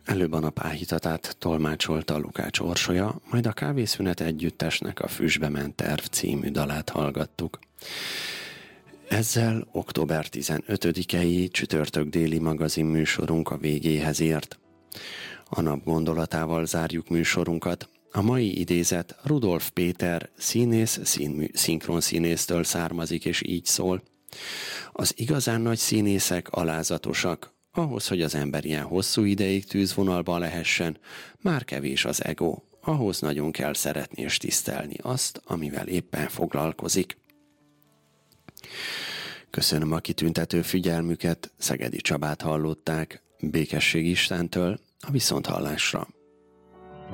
Előbb a nap áhítatát tolmácsolta Lukács Orsolya, majd a Kávészünet együttesnek a Füstbe ment terv című dalát hallgattuk. Ezzel október 15-i csütörtök déli magazin műsorunk a végéhez ért. A nap gondolatával zárjuk műsorunkat. A mai idézet Rudolf Péter színész, szinkronszínésztől származik, és így szól: az igazán nagy színészek alázatosak. Ahhoz, hogy az ember ilyen hosszú ideig tűzvonalban lehessen, már kevés az ego. Ahhoz nagyon kell szeretni és tisztelni azt, amivel éppen foglalkozik. Köszönöm a kitüntető figyelmüket, Szegedi Csabát hallották, békesség Istentől, a viszonthallásra.